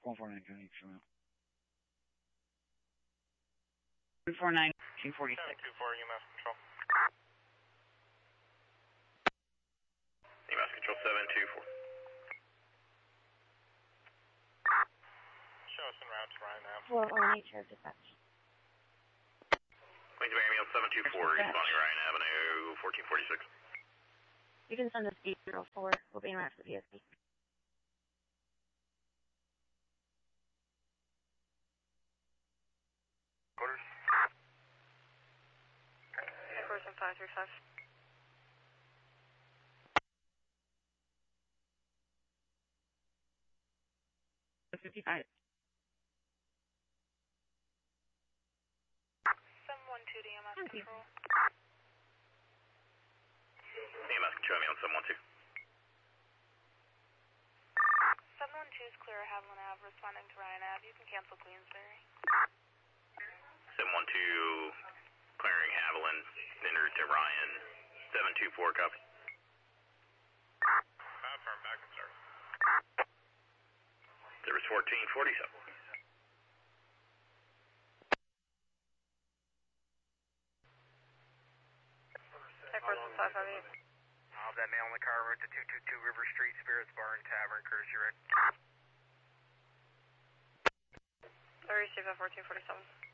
149, County, show out. 249, 246. 724, UMass Control. UMass Control 724. Show us en route to Ryan Ave. Well, on nature of dispatch. Queens of Ambulance 724, responding Ryan Avenue, 1446. You can send us 804. We'll be in route to the PSP. Quarters. Person 535. 55. 712 to EMS Control. EMS Control, me on 712. 712 is clear, Haviland Ave, responding to Ryan Ave. You can cancel Queensbury. 712, clearing Haviland, en route to Ryan, 724, copy. Firm back and start. Service 1447. Person 558. That male in the car route to 222 River Street, Spirits Bar and Tavern, courtesy Rick. I received at 1447.